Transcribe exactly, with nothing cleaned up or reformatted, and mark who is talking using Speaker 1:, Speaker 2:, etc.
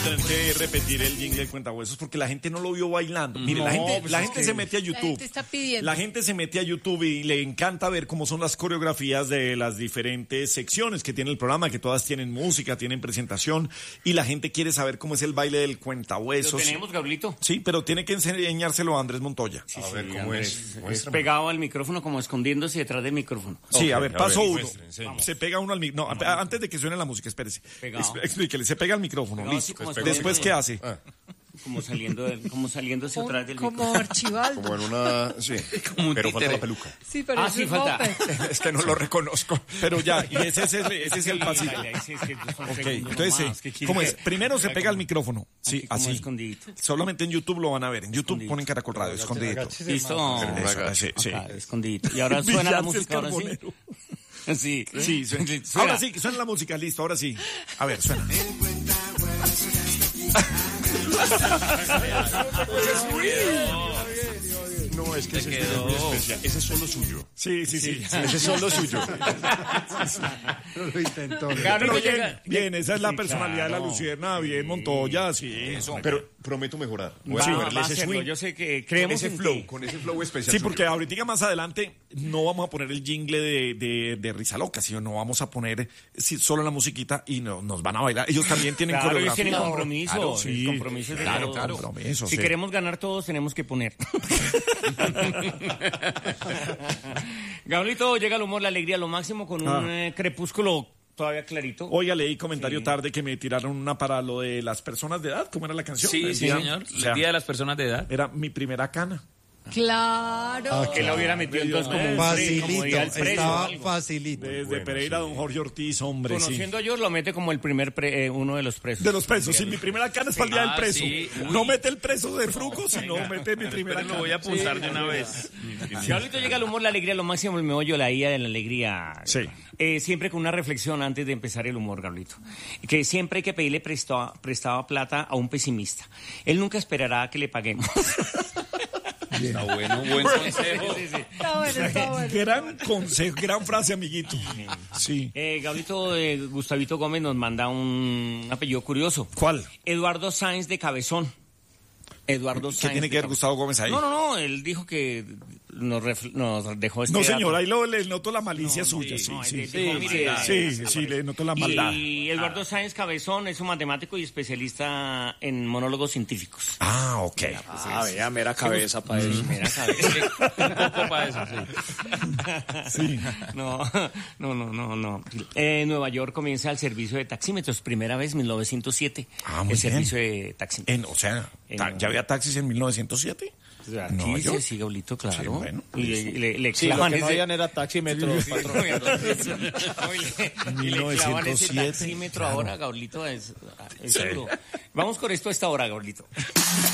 Speaker 1: tener que repetir el jingle del cuentahuesos porque la gente no lo vio bailando. Mire,
Speaker 2: No,
Speaker 1: la gente,
Speaker 2: pues
Speaker 1: la
Speaker 2: es
Speaker 1: gente
Speaker 2: que
Speaker 1: se mete a YouTube.
Speaker 3: La gente está pidiendo.
Speaker 1: La gente se mete a YouTube y le encanta ver cómo son las coreografías de las diferentes secciones que tiene el programa, que todas tienen música, tienen presentación, y la gente quiere saber cómo es el baile del cuentahuesos.
Speaker 2: ¿Lo tenemos, Gabrielito?
Speaker 1: Sí, pero tiene que enseñárselo a Andrés Montoya.
Speaker 2: Sí,
Speaker 4: A
Speaker 2: sí,
Speaker 4: ver, ¿cómo
Speaker 2: Andrés,
Speaker 4: es?
Speaker 2: es pegado al micrófono, como escondiéndose detrás del micrófono.
Speaker 1: Sí, a
Speaker 4: Ok,
Speaker 1: ver,
Speaker 4: a
Speaker 1: paso
Speaker 4: ver,
Speaker 1: uno.
Speaker 4: muestre, enseñe.
Speaker 1: Se pega uno al micrófono. No, a- antes de que suene la música, espérese.
Speaker 2: Pegado.
Speaker 1: Exp- Explíquele, se pega al micrófono,
Speaker 2: Pegado
Speaker 1: listo.
Speaker 2: así como
Speaker 1: Después, ¿qué hace?
Speaker 4: Ah,
Speaker 2: Como saliendo del, como saliéndose detrás del
Speaker 3: Como
Speaker 2: micrófono.
Speaker 3: Archibaldo.
Speaker 4: como en una... Sí,
Speaker 5: Como un
Speaker 4: pero falta
Speaker 5: títere.
Speaker 4: la peluca.
Speaker 3: Sí, pero
Speaker 2: Ah,
Speaker 3: eso
Speaker 2: sí,
Speaker 3: es
Speaker 2: falta.
Speaker 3: Moped.
Speaker 1: Es que no lo reconozco. Pero ya, y ese, ese, es- ese es el
Speaker 2: Sí,
Speaker 1: pasito.
Speaker 2: dale, ahí sí, es que son
Speaker 1: Ok,
Speaker 2: segundos
Speaker 1: entonces,
Speaker 2: nomás, ¿qué
Speaker 1: sí.
Speaker 2: quiere
Speaker 1: ¿Cómo
Speaker 2: que-
Speaker 1: es? Primero se pega al micrófono. Sí,
Speaker 2: Aquí como
Speaker 1: así.
Speaker 2: escondidito.
Speaker 1: Solamente en YouTube lo van a ver. En YouTube
Speaker 2: Escondidito.
Speaker 1: ponen Caracol Radio, escondidito.
Speaker 2: Listo.
Speaker 1: Eso, sí, sí.
Speaker 2: Acá, escondidito. Y ahora suena la
Speaker 1: Villarse
Speaker 2: música, ahora sí.
Speaker 1: Carbonero.
Speaker 2: Sí,
Speaker 1: Sí, suena.
Speaker 2: Suena.
Speaker 1: Ahora sí, suena la música, listo, ahora sí. A ver, suena.
Speaker 4: No, es que ese es
Speaker 5: quedó.
Speaker 4: muy especial. Ese es solo suyo.
Speaker 1: Sí, sí, sí.
Speaker 4: Ese es solo suyo.
Speaker 6: Lo intentó.
Speaker 2: Claro,
Speaker 1: Pero
Speaker 2: no
Speaker 1: bien,
Speaker 2: llega-
Speaker 1: bien, esa es la
Speaker 2: Sí,
Speaker 1: personalidad de la
Speaker 2: claro.
Speaker 1: Lucierna, bien, Montoya, sí.
Speaker 4: Pero prometo mejorar. Voy a
Speaker 2: Va,
Speaker 4: ponerle
Speaker 2: va a
Speaker 4: ese
Speaker 2: hacerlo.
Speaker 4: swing.
Speaker 2: Yo sé que
Speaker 4: Con
Speaker 2: creemos
Speaker 4: ese
Speaker 2: en
Speaker 4: flow,
Speaker 2: ti.
Speaker 4: con ese flow especial.
Speaker 1: Sí,
Speaker 4: suyo.
Speaker 1: porque ahorita más adelante no vamos a poner el jingle de, de, de Risa Loca, sino no vamos a poner sí, solo la musiquita y no, nos van a bailar. Ellos también tienen
Speaker 2: Claro, ellos
Speaker 1: coreografía.
Speaker 2: tienen compromiso.
Speaker 1: Claro, sí.
Speaker 2: el compromiso es de
Speaker 1: Claro,
Speaker 2: todos.
Speaker 1: claro. Compromiso,
Speaker 2: Si
Speaker 1: sí.
Speaker 2: queremos ganar todos, tenemos que poner. Gabrielito, llega el humor, la alegría, lo máximo con un
Speaker 1: Ah.
Speaker 2: eh, crepúsculo todavía clarito.
Speaker 1: Hoy leí comentario
Speaker 2: Sí.
Speaker 1: tarde que me tiraron una para lo de las personas de edad. ¿Cómo era la canción?
Speaker 5: Sí,
Speaker 1: El
Speaker 5: sí,
Speaker 1: día-
Speaker 5: señor.
Speaker 1: o sea,
Speaker 5: El Día de las Personas de Edad.
Speaker 1: Era mi primera cana.
Speaker 3: Claro.
Speaker 2: Que la hubiera metido entonces como un pre- como
Speaker 6: Facilito,
Speaker 2: día al preso o
Speaker 6: estaba
Speaker 2: algo.
Speaker 6: facilito.
Speaker 1: Desde
Speaker 4: Bueno,
Speaker 1: Pereira,
Speaker 4: sí.
Speaker 1: don Jorge Ortiz, hombre, sí.
Speaker 2: Conociendo a George, lo mete como el primer pre- eh, uno de los presos.
Speaker 1: De los presos. Sí, mi primera cana es para el día del
Speaker 5: Ah,
Speaker 1: preso.
Speaker 5: sí. Uy.
Speaker 1: No mete el preso de Fruco, sino mete mi primera
Speaker 5: Pero
Speaker 1: cana.
Speaker 5: lo voy a apuntar de una vez.
Speaker 2: Gabrielito, llega el humor, la alegría, lo máximo, el meollo, la ida de la alegría.
Speaker 1: Sí.
Speaker 2: Eh, siempre con una reflexión antes de empezar el humor, Gabrielito. Que siempre hay que pedirle prestado, prestado plata a un pesimista. Él nunca esperará a que le paguemos.
Speaker 5: Está bueno, buen consejo.
Speaker 2: Sí, sí.
Speaker 3: Está bueno, está bueno.
Speaker 1: Gran consejo, gran frase, amiguito. Sí.
Speaker 2: Eh, Gabrielito, eh, Gustavito Gómez nos manda un apellido curioso.
Speaker 1: ¿Cuál?
Speaker 2: Eduardo Sáenz de Cabezón. Eduardo
Speaker 1: ¿Qué
Speaker 2: Sáenz
Speaker 1: tiene
Speaker 2: de
Speaker 1: que ver
Speaker 2: Cabezón.
Speaker 1: Gustavo Gómez ahí?
Speaker 2: No, no, no, él dijo que nos, ref- nos dejó este
Speaker 1: No,
Speaker 2: dato.
Speaker 1: señor, ahí lo, le noto la malicia
Speaker 2: No, no,
Speaker 1: suya, sí,
Speaker 2: no,
Speaker 1: sí.
Speaker 2: él
Speaker 1: Sí,
Speaker 2: dijo, mire,
Speaker 1: sí, sí, sí, le noto la maldad.
Speaker 2: Y Eduardo Sáenz Cabezón es un matemático y especialista en monólogos científicos.
Speaker 1: Ah, ok.
Speaker 7: Ah, vea, mera cabeza para eso.
Speaker 2: Mira, ¿sabes?
Speaker 5: Un poco para eso, sí.
Speaker 1: Sí.
Speaker 2: No, no, no, no, no. Eh, Nueva York comienza el servicio de taxímetros, primera vez, mil novecientos siete.
Speaker 1: Ah, muy
Speaker 2: el
Speaker 1: bien.
Speaker 2: servicio de taxímetros.
Speaker 1: En, o sea,
Speaker 2: En-
Speaker 1: ta- ¿ya había taxis en mil novecientos siete?
Speaker 2: Aquí
Speaker 1: Nueva
Speaker 2: se
Speaker 1: York.
Speaker 2: sigue, Gaulito, claro.
Speaker 1: Sí, bueno,
Speaker 2: y le, le, le
Speaker 7: Sí, lo
Speaker 2: clavan
Speaker 7: que no
Speaker 2: ese-
Speaker 7: habían era taxímetros, patrón.
Speaker 2: No, y le- y le clavan ese
Speaker 1: mil novecientos siete,
Speaker 2: taxímetro
Speaker 1: claro.
Speaker 2: ahora, Gaulito, es, es duro. Vamos con esto a esta hora, Gaulito.